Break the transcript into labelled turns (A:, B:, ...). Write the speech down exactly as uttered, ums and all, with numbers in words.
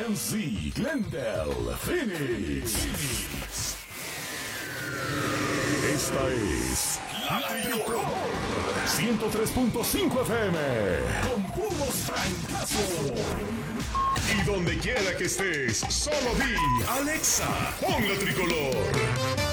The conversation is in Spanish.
A: Z, Glendale, Phoenix. Esta es La Tricolor ciento tres punto cinco F M con puros francazos. Y donde quiera que estés, solo di Alexa, pon La Tricolor.